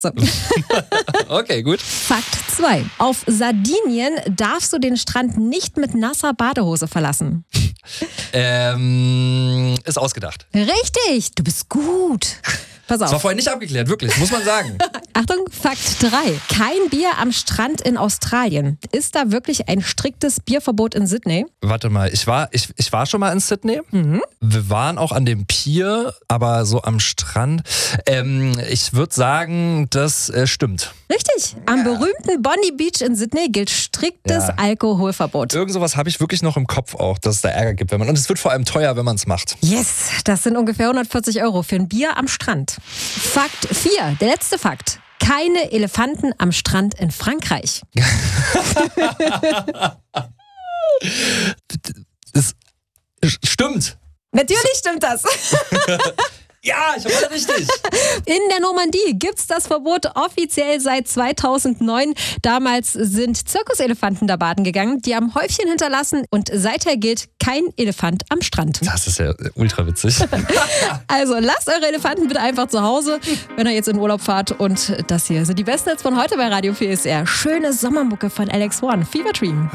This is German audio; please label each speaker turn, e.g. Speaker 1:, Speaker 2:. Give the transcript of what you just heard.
Speaker 1: So.
Speaker 2: Okay, gut.
Speaker 1: Fakt 2. Auf Sardinien darfst du den Strand nicht mit nasser Badehose verlassen.
Speaker 2: Ist ausgedacht.
Speaker 1: Richtig, du bist gut. Pass
Speaker 2: Das war
Speaker 1: auf.
Speaker 2: vorhin nicht abgeklärt, wirklich, muss man sagen.
Speaker 1: Achtung, Fakt 3. Kein Bier am Strand in Australien. Ist da wirklich ein striktes Bierverbot in Sydney?
Speaker 2: Warte mal, ich war schon mal in Sydney. Wir waren auch an dem Pier, aber so am Strand. Ich würde sagen, das stimmt.
Speaker 1: Richtig. Am berühmten Bondi Beach in Sydney gilt striktes
Speaker 2: Ja.
Speaker 1: Alkoholverbot.
Speaker 2: Irgend sowas habe ich wirklich noch im Kopf auch, dass es da Ärger gibt. Und es wird vor allem teuer, wenn man es macht.
Speaker 1: Yes, das sind ungefähr 140 € für ein Bier am Strand. Fakt 4, der letzte Fakt. Keine Elefanten am Strand in Frankreich.
Speaker 2: Das stimmt.
Speaker 1: Natürlich stimmt das.
Speaker 2: Ja, ich habe alle richtig.
Speaker 1: In der Normandie gibt's das Verbot offiziell seit 2009. Damals sind Zirkuselefanten da baden gegangen. Die haben Häufchen hinterlassen und seither gilt kein Elefant am Strand.
Speaker 2: Das ist ja ultra witzig.
Speaker 1: Also lasst eure Elefanten bitte einfach zu Hause, wenn ihr jetzt in Urlaub fahrt. Und das hier sind die besten Hits von heute bei Radio 4 SR. Schöne Sommermucke von Alex One. Fever Dream.